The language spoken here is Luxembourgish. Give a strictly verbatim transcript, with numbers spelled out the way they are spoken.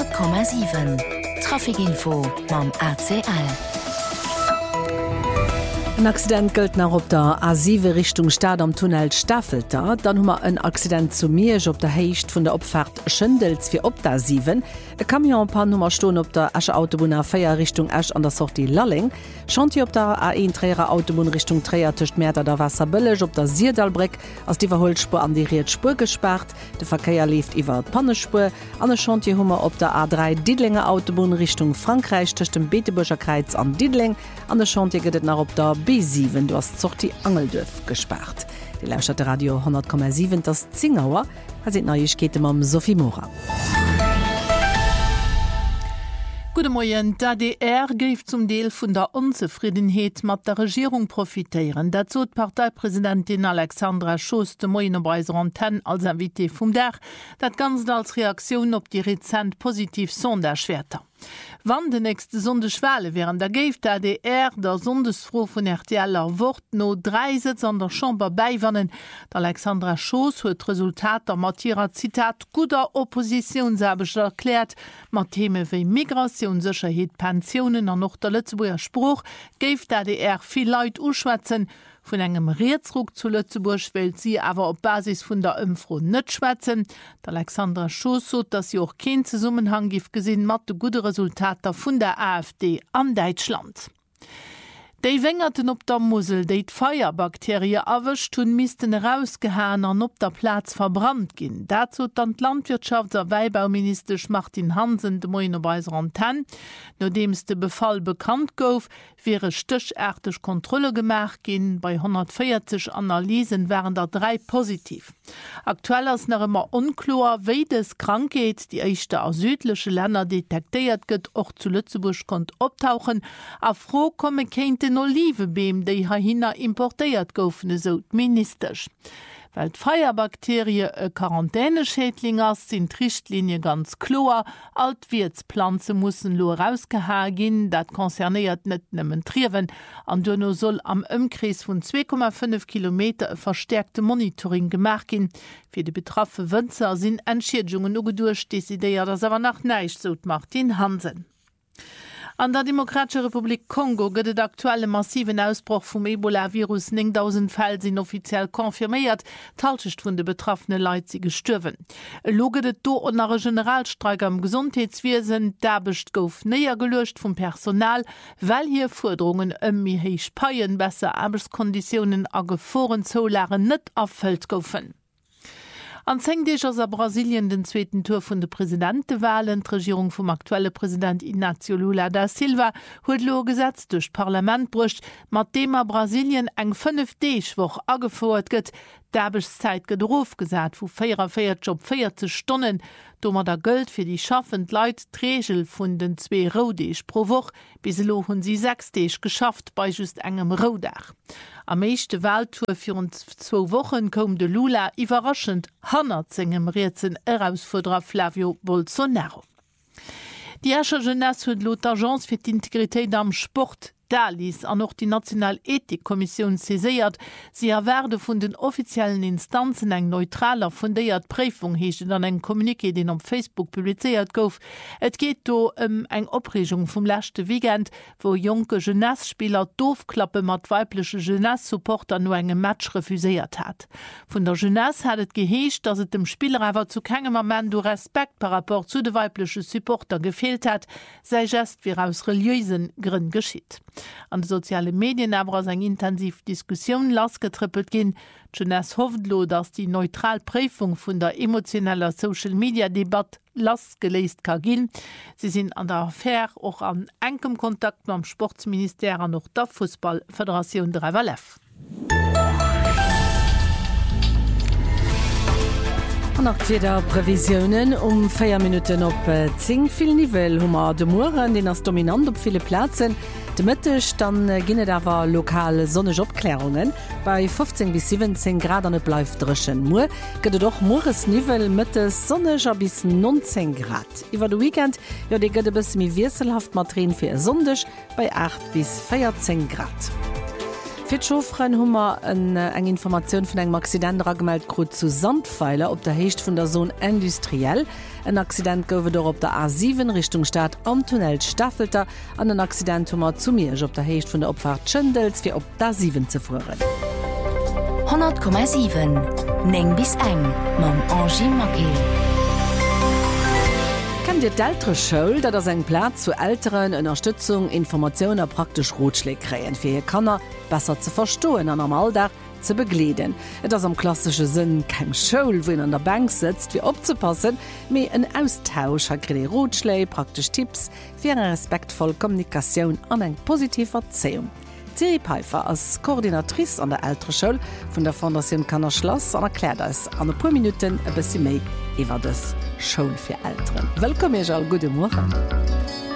hundert Komma sieben. Trafikinfo mam A C L. Ein Accident gilt nach op der A sieben Richtung Stad am Tunnel Staffelter, dann hummer ein Accident zu Miersch op der Heicht vun der Opfahrt Schëndels fir op der sieben. E Kamion paar Nummer stoen op der Asche Autobahn A vier Richtung Asch an der Sortie Lalling. Chanti op der A eins Träger Autobahn Richtung Träger töcht Mäter der Wasserbëllech op der Sierdalbreck ass die Verholspur an die Rietspur gespart. De Verkeier lief iwwer d Pannespur. An der Chanti hummer op der A drei Diedlinger Autobahn Richtung Frankreich töcht dem Beeteburger Kreuz an Diedling. An der Chanti gëtt nach op der B sieben, du hast zocht die Angeldörf gespart. Die Lauscht Radio hundert Komma sieben, das Zingauer, hat sind Neuigkeiten am Sophie Mora. Gute Morgen, D D R geft zum Deel vun der Unzufriedenheit mat der Regierung profitieren. Dazu hat Parteipräsidentin Alexandra Schoß de Moine bei Antenne als Invité vum Dach, dat ganz als Reaktion op die rezent positiv Sonderschwerter. Wann de nächste Sondeschwelle wären der geft der D D R der Sondesfro vun R T L Wort no drei Sitz an der Chamber beiwannen. Alexandra Schoß huet Resultat der Matira Zitat guter Oppositionsarbeit erklärt, mat Themen wie Migration, Sicherheit, Pensionen an noch der Lützeburger Spruch geft der D D R viel Leute uschwätzen. Von engem Reetsruck zu Lützeburg will sie aber op Basis vun der Impfro net schwätzen. Alexandra Schoß so, dass sie auch kein Zusammenhang gif gesinn mat de gute Resultater vun der AfD an Deutschland. Dei wengerten op der Musel, déi d'Feierbakterie awischt hun misisten rausgehaen an op der Platz verbrannt ginn. Dazu dann Landwirtschafts- und Weibauminister Martin Hansen de Moine bei Antenne. Nodems de Befall bekannt gouf, wäre stöchartig Kontrolle gemacht ginn. Bei hundertvierzig Analysen wären da drei positiv. Aktuell ist noch immer unklar, wie das Krankheit, die echte aus südliche Länder detektiert gëtt, auch zu Lützeburg konnt optauchen. A froh komme keinte Olivebeem, die hierhin importiert goufen, so ministerisch. Weil Feierbakterie e Quarantäneschädling ist, sind Richtlinie ganz klar. Altwirtspflanzen müssen nur rausgehauen gehen, das konzerniert nicht nimmen Trieben. Und dann soll am Umkreis von zwei Komma fünf Kilometer ein verstärktes Monitoring gemacht gehen. Für die betroffenen Winzer sind Entschädigungen nur durchdezidiert, das aber nach nicht, so Martin Hansen. An der Demokratische Republik Kongo gëtt et aktuelle massiven Ausbruch vom Ebola-Virus neuntausend Fälle sind offiziell konfirmiert, d'Haltecht vun de betroffene Leiit sie gestürwen. Lo gëtt do an der Generalstreik am Gesundheitswesen, d'Aarbecht gouf näher gelöscht vom Personal, weil hier Forderungen ëm mi héich Paien besser Arbeitskonditionen a Geforenzolaren net erfüllt goufen. An zehn Dich aus Brasilien den zweiten Tour vun de Präsidentewahlen, die Regierung vom aktuelle Präsident Inácio Lula da Silva huet lo Gesetz durch Parlament brucht, mat dem a Brasilien eng fünf Dich-Woch angefordert gëtt. D'Arbeitszeit gëtt aufgesat, wo vierundvierzig op vierzig Stunden, dommer der Geld fir die schaffend Leiit d'Regel vun den zwei Rodeich pro Woch, biselo hun sie sechs Dich geschafft bei just engem Rodach. Am meeschte Wahltour für uns zwei Wochen kom de Lula überraschend hundertzengem Rätseln Herausforderer Flavio Bolsonaro. Die Escher Jeunesse huet l'Agence fir d'Integritéit am Sport Dalis an noch die Nationalethikkommission saiséiert. Sie erwerde vun den offiziellen Instanzen eng neutraler fundéiert Prüfung heechen an eng Kommuniké, den am Facebook publizeiert gouf. Et geht do um eng Opregung vum lächte Weekend, wo junge Jeunessespieler doofklappe mat weibliche Jeunesse-Supporter no engem Match refuséiert hat. Von der Jeunesse hat et geheescht, dass et dem Spieler awer zu kegem Moment do Respekt par rapport zu de weibliche Supporter gefehlt hat, sei just wie aus religiösen Gründen geschiet. An de soziale Medien aber as eng intensiv Diskussion lasgetrippelt gin. Jeunesse hofft lo, dass die neutral Prüfung vun der emotioneller Social Media Debatte las geleest ka gin. Sie sind an der Affaire auch an engem Kontakt mam Sportsminister an noch der Fußballföderation der W F. Nach wieder Prävisionen um vier Minuten op zehn viel Nivel hummer de Muren, den as dominant op viele Plätzen. De Mittech dann äh, ginne dawer lokale Sonnejobklärungen. Bei fünfzehn bis siebzehn Grad an bleif dreschen Mu gëtt doch Moresnivel Mitte sonneger bis neunzehn Grad. Iwer de Weekend ja de gëtt bis mi wieselhaft Matrin fir Sondech bei acht bis vierzehn Grad. Für die Schofreien haben wir eine, eine Information von einem Accident gemeldet, gerade zu Sandpfeiler, auf der Hecht von der Zone industriell. Ein Accident gab es auf der A sieben Richtung Stadt am Tunnel Staffelter. An ein Accident haben wir zu mir auf der Hecht von der Abfahrt Schöndels für auf der sieben zu fahren. hundert Komma sieben Neng bis eng mam Angie Mackey. Kennt ihr d'ältere Schule, dat ass eng Platz zu älteren Unterstützung, Informationen a praktisch Rotschläge kreieren, fir Kanner besser zu verstohlen an am Alltag zu begleden. Et ass am klassische Sinn kein Schul, wo an der Bank sitzt, wie opzupassen, méi en Austausch hat kre Rotschläge, praktisch Tipps fir eine respektvoll Kommunikation an eng positive Erziehung. Thierry Pfeiffer als Koordinatrice an der ältere Schule von der Fondation Kanner Schloss und erklärt uns an ein paar Minuten ein bisschen mehr über das Schule für Eltern. Willkommen, Jal, guten Morgen.